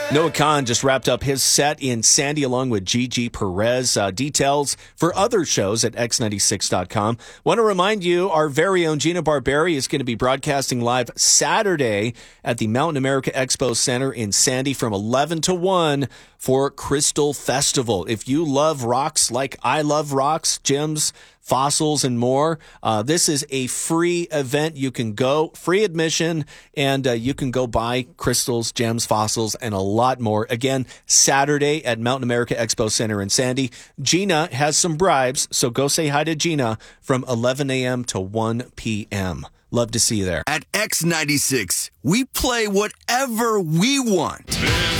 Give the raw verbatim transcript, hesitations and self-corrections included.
Noah Khan just wrapped up his set in Sandy along with Gigi Perez. Uh, details for other shows at x ninety-six dot com. Want to remind you, our very own Gina Barberi is going to be broadcasting live Saturday at the Mountain America Expo Center in Sandy from eleven to one for Crystal Festival. If you love rocks like I love rocks, gems, fossils, and more, uh, this is a free event. You can go, free admission, and uh, you can go buy crystals, gems, fossils, and a lot more. Again, Saturday at Mountain America Expo Center in Sandy. Gina has some bribes, so go say hi to Gina from eleven a.m. to one p.m. Love to see you there. At X ninety-six, we play whatever we want.